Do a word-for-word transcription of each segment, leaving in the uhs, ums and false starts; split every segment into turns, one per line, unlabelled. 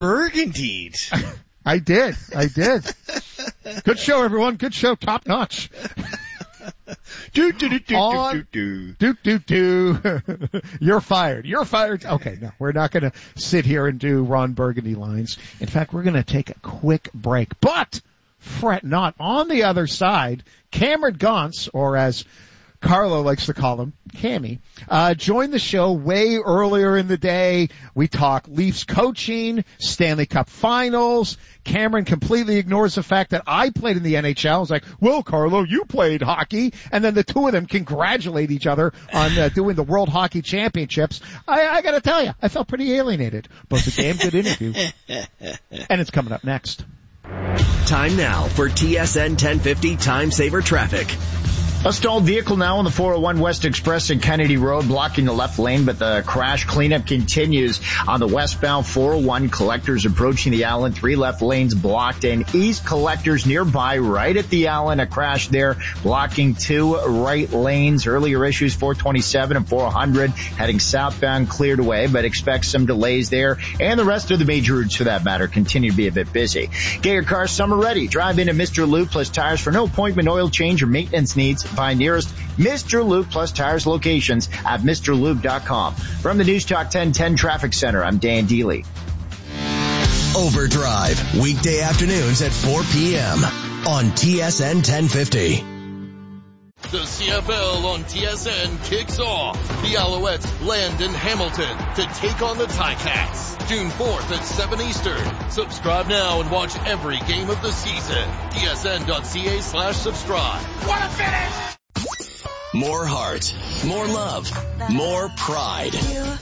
Burgundied.
I did. I did. Good show, everyone. Good show. Top notch.
do, do, do, do,
On,
do,
do, do, do, do. You're fired. You're fired. Okay, no, we're not going to sit here and do Ron Burgundy lines. In fact, we're going to take a quick break. But fret not. On the other side, Cameron Gaunce, or as Carlo likes to call him, Cammy, uh, joined the show way earlier in the day. We talk Leafs coaching, Stanley Cup Finals. Cameron completely ignores the fact that I played in the N H L. I was like, well, Carlo, you played hockey. And then the two of them congratulate each other on uh, doing the World Hockey Championships. I, I gotta tell you, I felt pretty alienated. But it's a damn good interview. And it's coming up next.
Time now for T S N ten fifty Time Saver Traffic.
A stalled vehicle now on the four oh one West Express and Kennedy Road blocking the left lane, but the crash cleanup continues on the westbound four oh one. Collectors approaching the Allen, three left lanes blocked, and east collectors nearby right at the Allen. A crash there blocking two right lanes. Earlier issues four twenty-seven and four hundred heading southbound cleared away, but expect some delays there. And the rest of the major routes for that matter continue to be a bit busy. Get your car summer ready. Drive into Mister Lube Plus Tires for no appointment oil change or maintenance needs. Find nearest Mister Lube Plus Tires locations at Mr Lube dot com. From the News Talk ten ten Traffic Center, I'm Dan Dealey.
Overdrive, weekday afternoons at four p.m. on T S N ten fifty.
The C F L on T S N kicks off. The Alouettes land in Hamilton to take on the Ticats. June fourth at seven Eastern. Subscribe now and watch every game of the season. T S N dot C A slash subscribe. What a finish!
More heart, more love, more pride.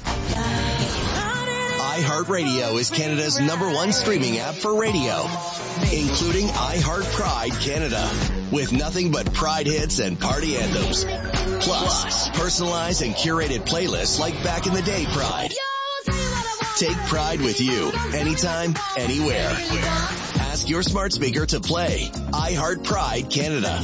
iHeartRadio is Canada's number one streaming app for radio, including iHeart Pride Canada, with nothing but Pride hits and party anthems. Plus, personalized and curated playlists like Back in the Day Pride. Take Pride with you, anytime, anywhere. Ask your smart speaker to play iHeart Pride Canada.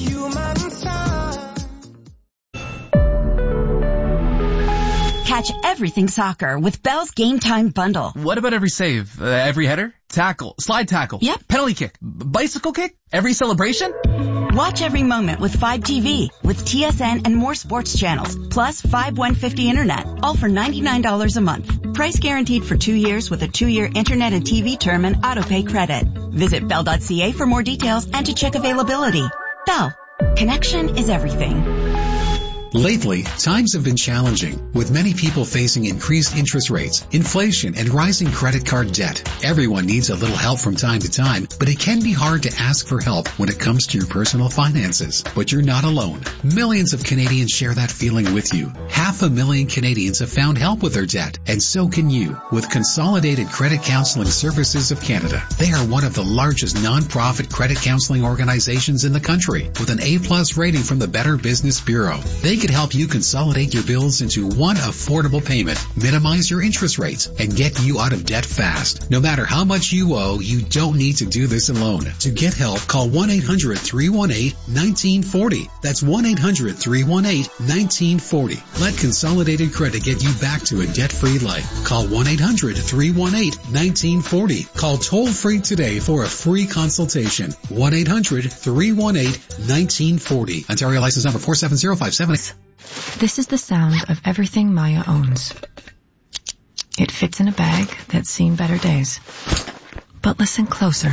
Catch everything soccer with Bell's Game Time Bundle.
What about every save? Uh, every header? Tackle? Slide tackle?
Yep.
Penalty kick? Bicycle kick? Every celebration?
Watch every moment with Fibe T V, with T S N and more sports channels, plus Fibe one fifty Internet, all for ninety-nine dollars a month. Price guaranteed for two years with a two-year Internet and T V term and autopay credit. Visit Bell dot C A for more details and to check availability. Bell. Connection is everything.
Lately, times have been challenging, with many people facing increased interest rates, inflation, and rising credit card debt. Everyone needs a little help from time to time, but it can be hard to ask for help when it comes to your personal finances. But you're not alone. Millions of Canadians share that feeling with you. Half a million Canadians have found help with their debt, and so can you, with Consolidated Credit Counseling Services of Canada. They are one of the largest non-profit credit counseling organizations in the country, with an A-plus rating from the Better Business Bureau. They can help you consolidate your bills into one affordable payment, minimize your interest rates, and get you out of debt fast. No matter how much you owe, you don't need to do this alone. To get help, call one eight hundred three one eight one nine four zero. That's one eight hundred three one eight one nine four zero. Let Consolidated Credit get you back to a debt-free life. Call one eight hundred three one eight one nine four zero. Call toll-free today for a free consultation. one eight hundred three one eight one nine four zero. Ontario license number four seven zero five seven.
This is the sound of everything Maya owns. It fits in a bag that's seen better days. But listen closer.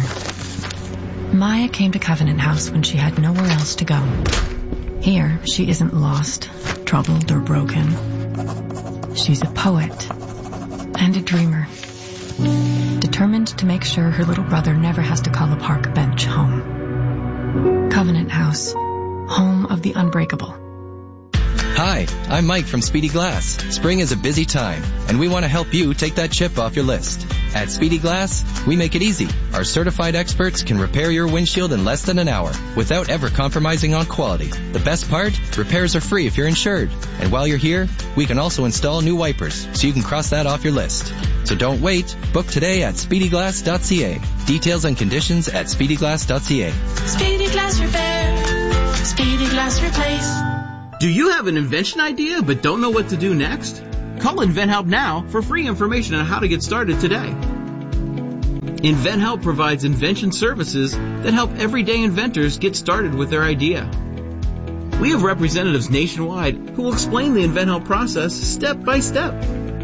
Maya came to Covenant House when she had nowhere else to go. Here, she isn't lost, troubled, or broken. She's a poet and a dreamer, determined to make sure her little brother never has to call a park bench home. Covenant House, home of the unbreakable.
Hi, I'm Mike from Speedy Glass. Spring is a busy time, and we want to help you take that chip off your list. At Speedy Glass, we make it easy. Our certified experts can repair your windshield in less than an hour without ever compromising on quality. The best part? Repairs are free if you're insured. And while you're here, we can also install new wipers, so you can cross that off your list. So don't wait. Book today at speedy glass dot c a. Details and conditions at speedy glass dot c a.
Speedy Glass Repair. Speedy Glass Replace.
Do you have an invention idea but don't know what to do next? Call InventHelp now for free information on how to get started today. InventHelp provides invention services that help everyday inventors get started with their idea. We have representatives nationwide who will explain the InventHelp process step by step.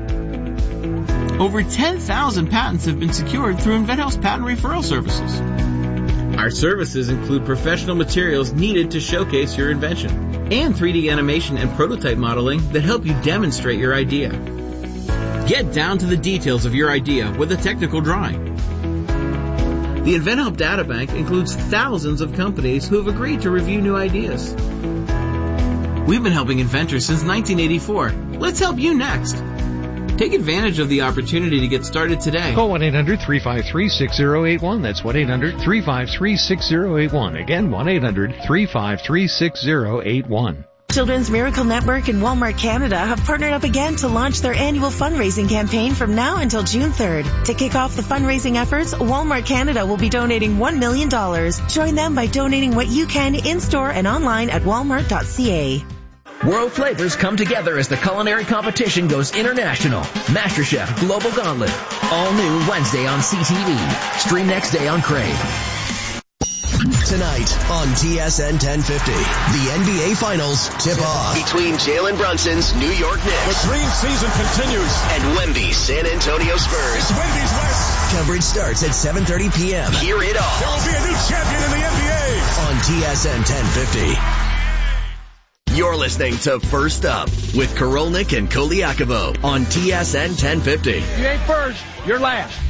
Over ten thousand patents have been secured through InventHelp's patent referral services. Our services include professional materials needed to showcase your invention and three D animation and prototype modeling that help you demonstrate your idea. Get down to the details of your idea with a technical drawing. The InventHelp Databank includes thousands of companies who have agreed to review new ideas. We've been helping inventors since nineteen eighty-four. Let's help you next. Take advantage of the opportunity to get started today.
Call one eight hundred three five three six zero eight one. That's one eight hundred three five three six zero eight one. Again, one eight hundred three five three six zero eight one.
Children's Miracle Network and Walmart Canada have partnered up again to launch their annual fundraising campaign from now until June third. To kick off the fundraising efforts, Walmart Canada will be donating one million dollars. Join them by donating what you can in-store and online at walmart dot c a.
World flavors come together as the culinary competition goes international. MasterChef Global Gauntlet. All new Wednesday on C T V. Stream next day on Crave.
Tonight on T S N ten fifty, the N B A Finals tip-off between Jalen Brunson's New York Knicks.
The dream season continues.
And Wemby's San Antonio Spurs.
It's Wemby's West.
Coverage starts at seven thirty p.m. Hear it all.
There will be a new champion in the N B A.
On T S N ten fifty. You're listening to First Up with Korolnik and Koliakovo on T S N ten fifty.
You ain't first, you're last.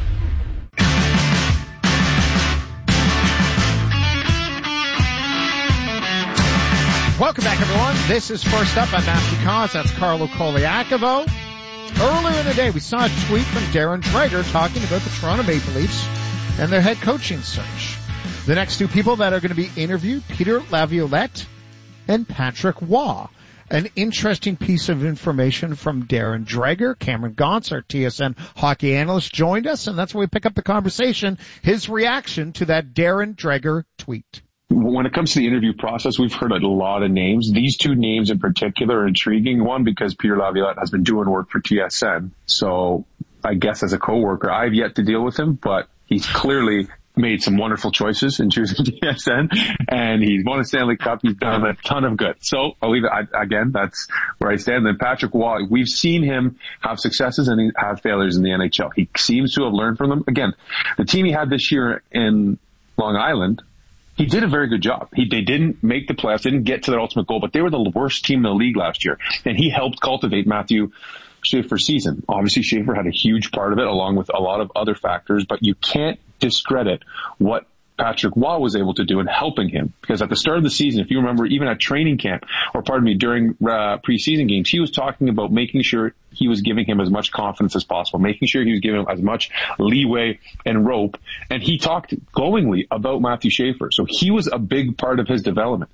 Welcome back, everyone. This is First Up. I'm Matthew Cause. That's Carlo Koliakovo. Earlier in the day, we saw a tweet from Darren Dreger talking about the Toronto Maple Leafs and their head coaching search. The next two people that are going to be interviewed, Peter Laviolette and Patrick Waugh. An interesting piece of information from Darren Dreger. Cameron Gauntz, our T S N hockey analyst, joined us, and that's where we pick up the conversation, his reaction to that Darren Dreger tweet.
When it comes to the interview process, we've heard a lot of names. These two names in particular are intriguing. One, because Peter Laviolette has been doing work for T S N. So I guess as a coworker, I've yet to deal with him, but he's clearly made some wonderful choices in choosing T S N, and he's won a Stanley Cup. He's done a ton of good. So I'll leave it. I, again, that's where I stand. Then Patrick Waugh, we've seen him have successes and have failures in the N H L. He seems to have learned from them. Again, the team he had this year in Long Island, he did a very good job. He, they didn't make the playoffs, didn't get to their ultimate goal, but they were the worst team in the league last year. And he helped cultivate Matthew Schaefer's season. Obviously, Schaefer had a huge part of it, along with a lot of other factors, but you can't discredit what Patrick Waugh was able to do in helping him. Because at the start of the season, if you remember, even at training camp, or pardon me, during uh, preseason games, he was talking about making sure he was giving him as much confidence as possible, making sure he was giving him as much leeway and rope. And he talked glowingly about Matthew Schaefer. So he was a big part of his development.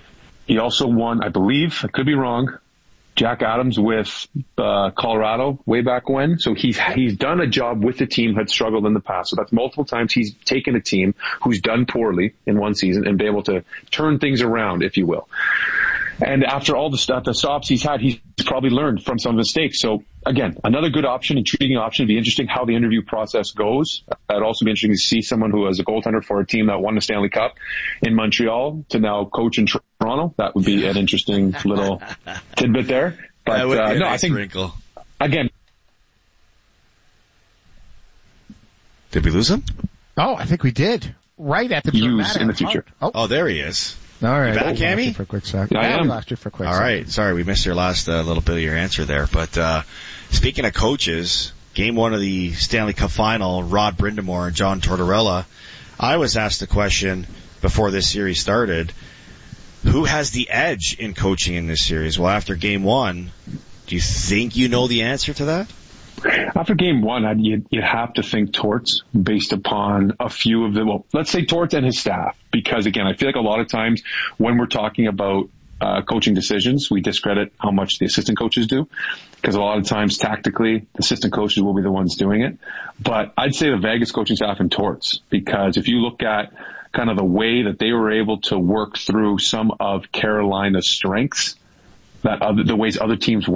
He also won, I believe, I could be wrong, Jack Adams with uh, Colorado way back when. So he's he's done a job with the team had struggled in the past. So that's multiple times he's taken a team who's done poorly in one season and been able to turn things around, if you will. And after all the stuff, the stops he's had, he's probably learned from some mistakes. So again, another good option, intriguing option. It'd be interesting how the interview process goes. It'd also be interesting to see someone who was a goaltender for a team that won the Stanley Cup in Montreal to now coach in Toronto. That would be an interesting little tidbit there. But
that would be
uh,
a
no,
nice
I think
wrinkle.
Again.
Did we lose him?
Oh, I think we did. Right at the
use in the future.
Oh.
oh, there he is.
All right.
You back, Cammy?
For a quick second.
Yeah, I am.
We lost you for a quick
All
second.
right. Sorry, we missed your last uh, little bit of your answer there. But uh speaking of coaches, game one of the Stanley Cup final, Rod Brind'Amour and John Tortorella, I was asked the question before this series started, who has the edge in coaching in this series? Well, after game one, do you think you know the answer to that?
After game one, I'd, you'd, you'd have to think Torts based upon a few of the, well, let's say Torts and his staff. Because again, I feel like a lot of times when we're talking about uh, coaching decisions, we discredit how much the assistant coaches do. Because a lot of times tactically, the assistant coaches will be the ones doing it. But I'd say the Vegas coaching staff and Torts. Because if you look at kind of the way that they were able to work through some of Carolina's strengths, that other, the ways other teams weren't,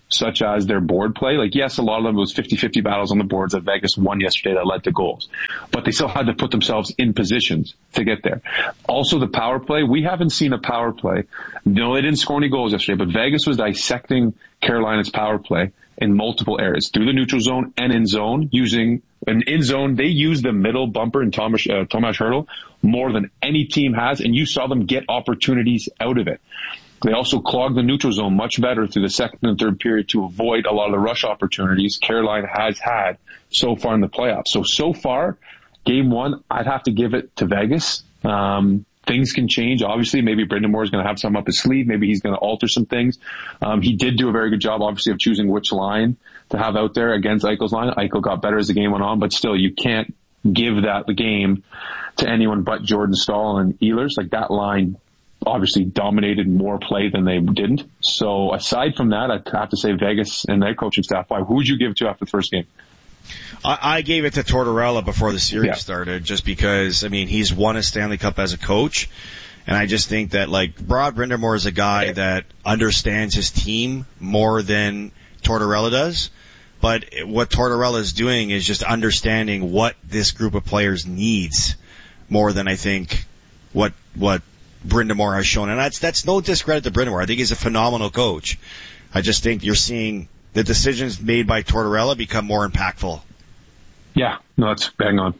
such as their board play. Like, yes, a lot of them was fifty-fifty battles on the boards that Vegas won yesterday that led to goals. But they still had to put themselves in positions to get there. Also, the power play. We haven't seen a power play. No, they didn't score any goals yesterday, but Vegas was dissecting Carolina's power play in multiple areas, through the neutral zone and in zone, using an in zone. They used the middle bumper in Tomas, uh, Tomas Hertl more than any team has, and you saw them get opportunities out of it. They also clogged the neutral zone much better through the second and third period to avoid a lot of the rush opportunities Carolina has had so far in the playoffs. So, so far, game one, I'd have to give it to Vegas. Um, things can change. Obviously, maybe Brind'Amour is going to have some up his sleeve. Maybe he's going to alter some things. Um, he did do a very good job, obviously, of choosing which line to have out there against Eichel's line. Eichel got better as the game went on, but still, you can't give that the game to anyone but Jordan Staal and Ehlers. Like, that line obviously dominated more play than they didn't. So aside from that, I'd have to say Vegas and their coaching staff. Why? Who would you give it to after the first game?
I, I gave it to Tortorella before the series
yeah.
started, just because, I mean, he's won a Stanley Cup as a coach. And I just think that, like, Rod Brind'Amour is a guy that understands his team more than Tortorella does. But what Tortorella is doing is just understanding what this group of players needs more than I think what, what, Brind'Amour has shown, and that's that's no discredit to Brind'Amour. I think he's a phenomenal coach. I just think you're seeing the decisions made by Tortorella become more impactful.
Yeah, no, that's bang on.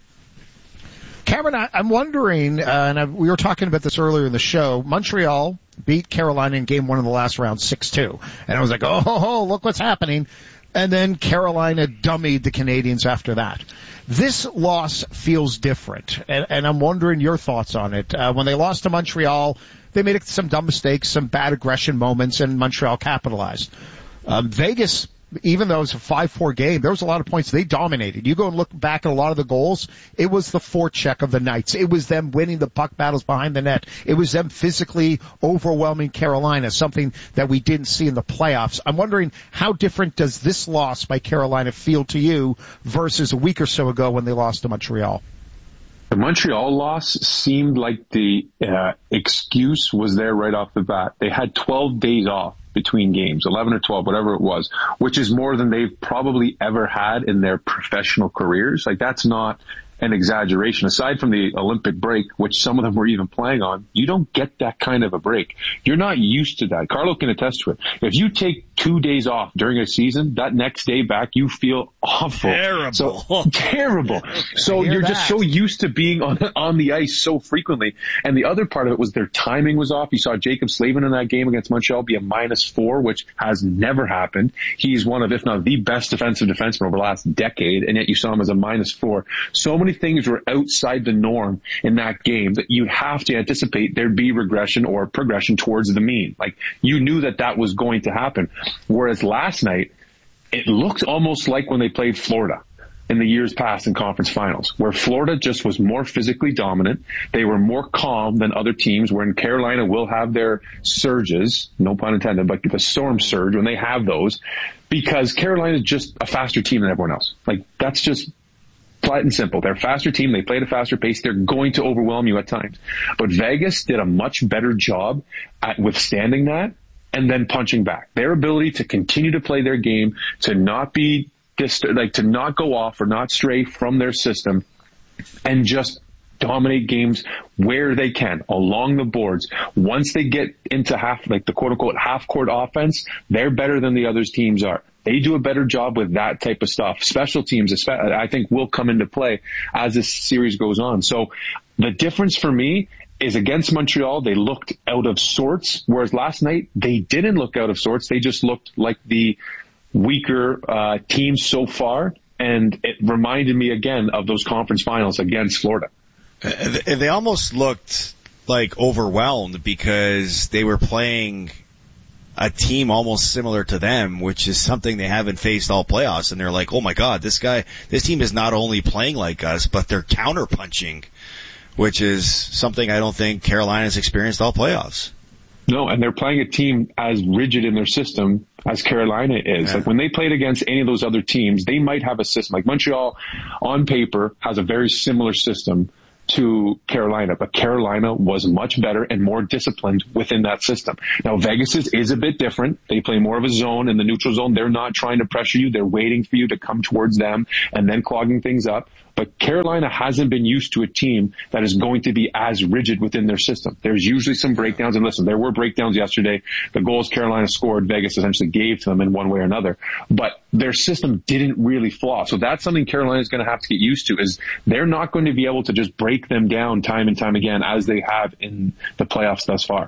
Cameron, I, I'm wondering, uh, and I, we were talking about this earlier in the show, Montreal beat Carolina in game one of the last round six two. And I was like, oh, ho, ho, look what's happening. And then Carolina dummied the Canadians after that. This loss feels different, and, and I'm wondering your thoughts on it. Uh, when they lost to Montreal, they made some dumb mistakes, some bad aggression moments, and Montreal capitalized. Um, Vegas, even though it was a five four game, there was a lot of points. They dominated. You go and look back at a lot of the goals, it was the forecheck of the Knights. It was them winning the puck battles behind the net. It was them physically overwhelming Carolina, something that we didn't see in the playoffs. I'm wondering, how different does this loss by Carolina feel to you versus a week or so ago when they lost to Montreal?
The Montreal loss seemed like the uh, excuse was there right off the bat. They had twelve days off between games, eleven or twelve, whatever it was, which is more than they've probably ever had in their professional careers. Like, that's not an exaggeration. Aside from the Olympic break, which some of them were even playing on, you don't get that kind of a break. You're not used to that. Carlo can attest to it. If you take two days off during a season, that next day back, you feel awful.
Terrible.
So, terrible. So you're that. just so used to being on, on the ice so frequently. And the other part of it was their timing was off. You saw Jacob Slavin in that game against Montreal be a minus four, which has never happened. He's one of, if not the best defensive defenseman over the last decade, and yet you saw him as a minus four. So many things were outside the norm in that game that you have to anticipate there'd be regression or progression towards the mean. Like, you knew that that was going to happen. Whereas last night, it looked almost like when they played Florida in the years past in conference finals, where Florida just was more physically dominant. They were more calm than other teams, wherein Carolina will have their surges, no pun intended, but the storm surge when they have those, because Carolina is just a faster team than everyone else. Like, that's just flat and simple. They're a faster team. They play at a faster pace. They're going to overwhelm you at times. But Vegas did a much better job at withstanding that and then punching back. Their ability to continue to play their game, to not be dist- like to not go off or not stray from their system, and just dominate games where they can along the boards. Once they get into half, like the quote unquote half court offense, they're better than the others teams are. They do a better job with that type of stuff. Special teams, I think, will come into play as this series goes on. So the difference for me is against Montreal, they looked out of sorts, whereas last night they didn't look out of sorts. They just looked like the weaker uh, team so far, and it reminded me again of those conference finals against Florida.
They almost looked like overwhelmed because they were playing a team almost similar to them, which is something they haven't faced all playoffs. And they're like, oh my God, this guy, this team is not only playing like us, but they're counter-punching, which is something I don't think Carolina's experienced all playoffs.
No, and they're playing a team as rigid in their system as Carolina is. Yeah. Like, when they played against any of those other teams, they might have a system. Like, Montreal, on paper, has a very similar system to Carolina, but Carolina was much better and more disciplined within that system. Now, Vegas is, is a bit different. They play more of a zone in the neutral zone. They're not trying to pressure you. They're waiting for you to come towards them and then clogging things up. But Carolina hasn't been used to a team that is going to be as rigid within their system. There's usually some breakdowns, and listen, there were breakdowns yesterday. The goals Carolina scored, Vegas essentially gave to them in one way or another. But their system didn't really flaw. So that's something Carolina is going to have to get used to, is they're not going to be able to just break them down time and time again as they have in the playoffs thus far.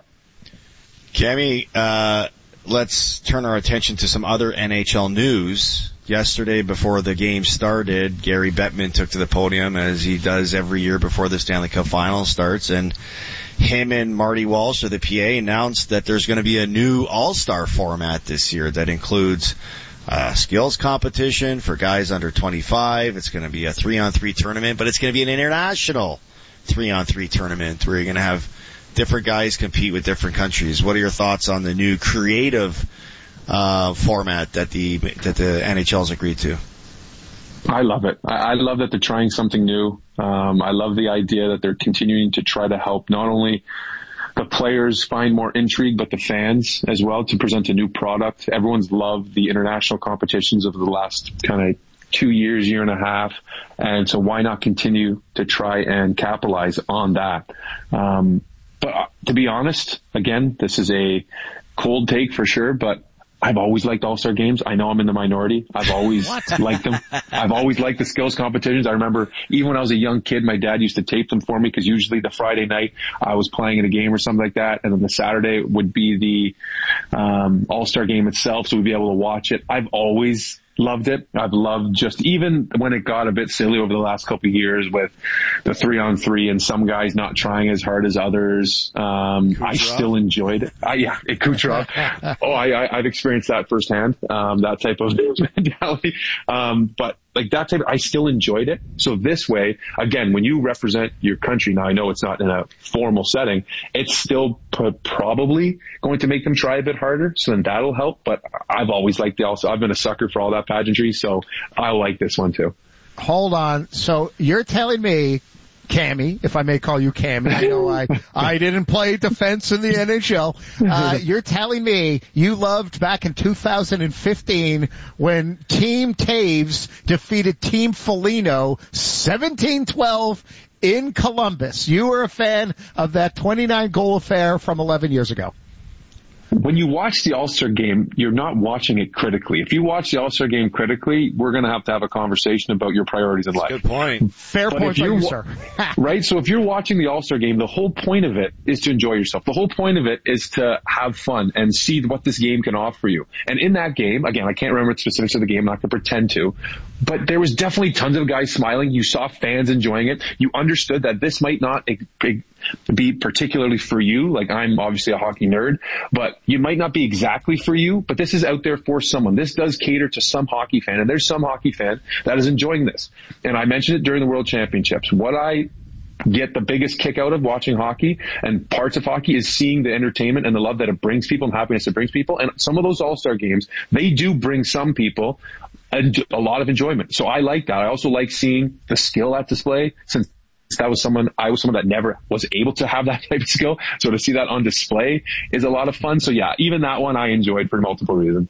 Cammy, uh, let's turn our attention to some other N H L news. Yesterday, before the game started, Gary Bettman took to the podium, as he does every year before the Stanley Cup Finals starts, and him and Marty Walsh of the P A announced that there's going to be a new All-Star format this year that includes uh skills competition for guys under twenty-five. It's going to be a three-on-three tournament, but it's going to be an international three-on-three tournament where you're going to have different guys compete with different countries. What are your thoughts on the new creative uh format that the that the N H L's agreed to?
I love it. I love that they're trying something new. Um, I love the idea that they're continuing to try to help not only the players find more intrigue, but the fans as well, to present a new product. Everyone's loved the international competitions over the last kind of two years, year and a half. And so why not continue to try and capitalize on that? Um, but uh, to be honest, again, this is a cold take for sure, but I've always liked All-Star games. I know I'm in the minority. I've always liked them. I've always liked the skills competitions. I remember even when I was a young kid, my dad used to tape them for me, because usually the Friday night I was playing in a game or something like that, and then the Saturday would be the um All-Star game itself, so we'd be able to watch it. I've always loved it. I've loved just, even when it got a bit silly over the last couple of years with the three on three and some guys not trying as hard as others. Um, I still enjoyed it. I, yeah, it Kucherov. oh, I, I, I've experienced that firsthand, um, that type of mentality. Um, but like that type, I still enjoyed it. So this way, again, when you represent your country, now I know it's not in a formal setting, it's still p- probably going to make them try a bit harder. So then that'll help. But I've always liked the also, I've been a sucker for all that pageantry. So I like this one too.
Hold on. So you're telling me, Cammy, if I may call you Cammy, I know I, I didn't play defense in the N H L. Uh, you're telling me you loved back in two thousand fifteen when Team Taves defeated Team Foligno seventeen twelve in Columbus. You were a fan of that twenty-nine goal affair from eleven years ago.
When you watch the All-Star game, you're not watching it critically. If you watch the All-Star game critically, we're going to have to have a conversation about your priorities in life.
Good point.
Fair but point by you, sir.
Right? So if you're watching the All-Star game, the whole point of it is to enjoy yourself. The whole point of it is to have fun and see what this game can offer you. And in that game, again, I can't remember the specifics of the game, I'm not going to pretend to, but there was definitely tons of guys smiling. You saw fans enjoying it. You understood that this might not be particularly for you. Like, I'm obviously a hockey nerd, but you might not be exactly for you, but this is out there for someone. This does cater to some hockey fan, and there's some hockey fan that is enjoying this. And I mentioned it during the World Championships. What I get the biggest kick out of watching hockey and parts of hockey is seeing the entertainment and the love that it brings people and happiness it brings people. And some of those All-Star games, they do bring some people a, a lot of enjoyment. So I like that. I also like seeing the skill at display, since that was someone, I was someone that never was able to have that type of skill. So to see that on display is a lot of fun. So yeah, even that one I enjoyed for multiple reasons.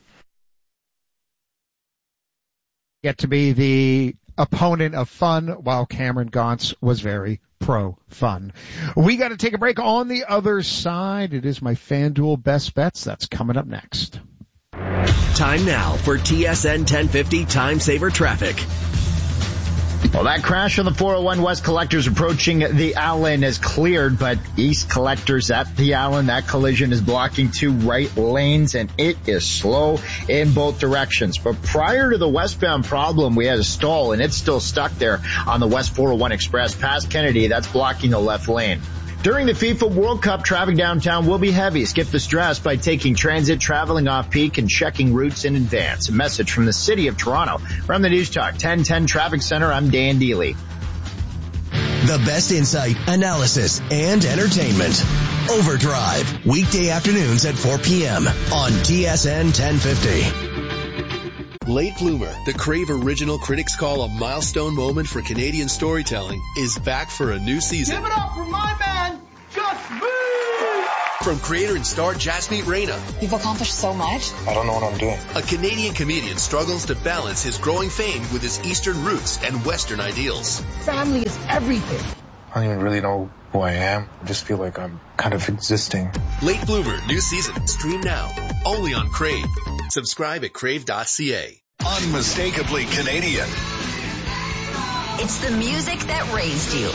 Get to be the opponent of fun, while Cameron Gauntz was very pro fun. We got to take a break. On the other side, it is my FanDuel Best Bets. That's coming up next.
Time now for T S N ten fifty Time Saver Traffic.
Well, that crash on the four oh one West Collectors approaching the Allen is cleared, but East Collectors at the Allen, that collision is blocking two right lanes, and it is slow in both directions. But prior to the westbound problem, we had a stall, and it's still stuck there on the West four oh one Express past Kennedy. That's blocking the left lane. During the FIFA World Cup, traffic downtown will be heavy. Skip the stress by taking transit, traveling off-peak, and checking routes in advance. A message from the City of Toronto. From the News Talk ten ten Traffic Center, I'm Dan Deely.
The best insight, analysis, and entertainment. Overdrive, weekday afternoons at four p.m. on T S N ten fifty.
Late Bloomer, the Crave original critics call a milestone moment for Canadian storytelling, is back for a new season.
Give it up for my man, Gus B!
From creator and star Jasmeet Reyna.
You've accomplished so much.
I don't know what I'm doing.
A Canadian comedian struggles to balance his growing fame with his Eastern roots and Western ideals.
Family is everything.
I don't even really know who I am. I just feel like I'm kind of existing.
Late Bloomer, new season. Stream now. Only on Crave. Subscribe at crave dot c a.
Unmistakably Canadian.
It's the music that raised you.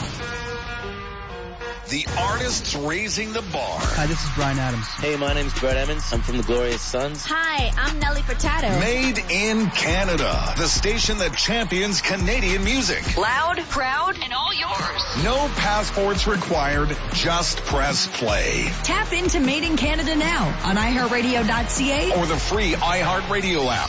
The artists raising the bar.
Hi, this is Bryan Adams.
Hey, my name's Brett Emmons. I'm from the Glorious Sons.
Hi, I'm Nelly Furtado.
Made in Canada. The station that champions Canadian music.
Loud, proud, and all yours.
No passports required. Just press play.
Tap into Made in Canada now on i heart radio dot c a
or the free iHeartRadio app.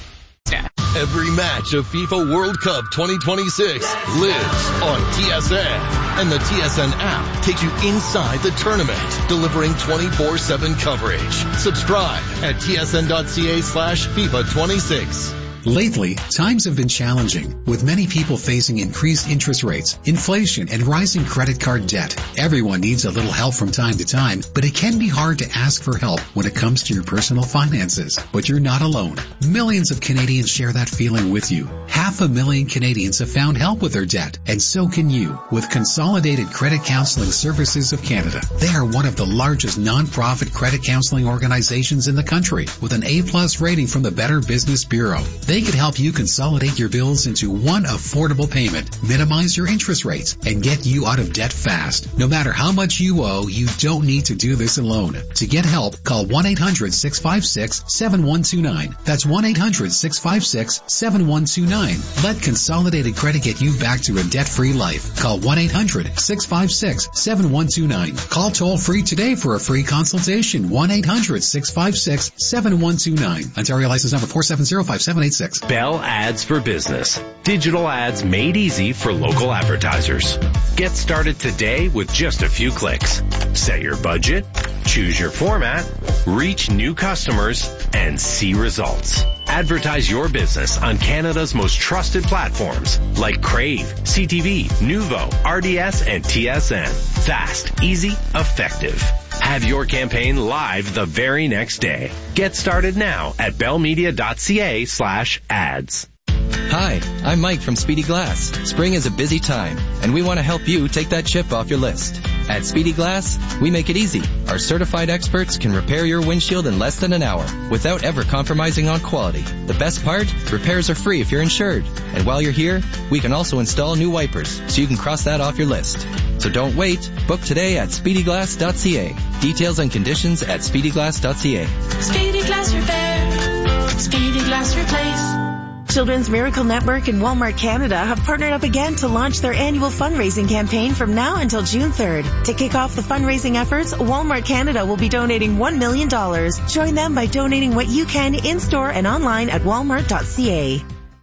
Every match of FIFA World Cup twenty twenty-six lives on T S N. And the T S N app takes you inside the tournament, delivering twenty-four seven coverage. Subscribe at t s n dot c a slash FIFA twenty-six.
Lately, times have been challenging, with many people facing increased interest rates, inflation, and rising credit card debt. Everyone needs a little help from time to time, but it can be hard to ask for help when it comes to your personal finances. But you're not alone. Millions of Canadians share that feeling with you. Half a million Canadians have found help with their debt, and so can you with Consolidated Credit Counseling Services of Canada. They are one of the largest non-profit credit counseling organizations in the country, with an A-plus rating from the Better Business Bureau. They can help you consolidate your bills into one affordable payment, minimize your interest rates, and get you out of debt fast. No matter how much you owe, you don't need to do this alone. To get help, call one eight hundred six five six seven one two nine. That's one eight hundred six five six seven one two nine. Let Consolidated Credit get you back to a debt-free life. Call one eight hundred six five six seven one two nine. Call toll-free today for a free consultation. one eight hundred six five six seven one two nine. Ontario license number four seven zero five seven eight six.
Bell Ads for Business. Digital ads made easy for local advertisers. Get started today with just a few clicks. Set your budget, choose your format, reach new customers, and see results. Advertise your business on Canada's most trusted platforms like Crave, C T V, Nuvo, R D S, and T S N. Fast, easy, effective. Have your campaign live the very next day. Get started now at bellmedia dot c a slash ads.
Hi, I'm Mike from Speedy Glass. Spring is a busy time, and we want to help you take that chip off your list. At Speedy Glass, we make it easy. Our certified experts can repair your windshield in less than an hour without ever compromising on quality. The best part? Repairs are free if you're insured. And while you're here, we can also install new wipers, so you can cross that off your list. So don't wait. Book today at speedy glass dot c a. Details and conditions at speedy glass dot c a.
Speedy Glass Repair. Speedy Glass Replace.
Children's Miracle Network and Walmart Canada have partnered up again to launch their annual fundraising campaign from now until June third. To kick off the fundraising efforts, Walmart Canada will be donating one million dollars. Join them by donating what you can in-store and online at walmart dot c a.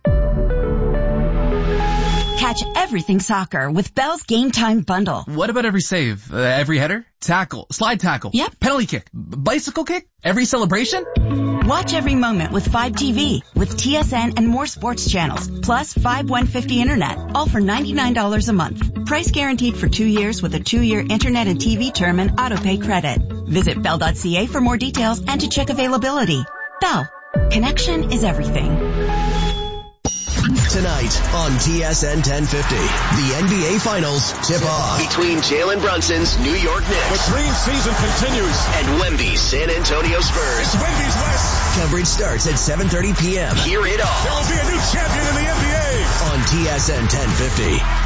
Catch everything soccer with Bell's Game Time Bundle.
What about every save? Uh, every header? Tackle? Slide tackle?
Yep.
Penalty kick? B- bicycle kick? Every celebration?
Watch every moment with five T V, with T S N and more sports channels, plus five one fifty internet, all for ninety-nine dollars a month. Price guaranteed for two years with a two-year internet and T V term and autopay credit. Visit bell dot c a for more details and to check availability. Bell. Connection is everything.
Tonight on T S N ten fifty, the N B A Finals tip-off between Jalen Brunson's New York Knicks.
The dream season continues.
And Wemby's San Antonio Spurs.
It's Wemby's West.
Coverage starts at seven thirty p.m. Hear it all.
There will be a new champion in the N B A.
On T S N ten fifty.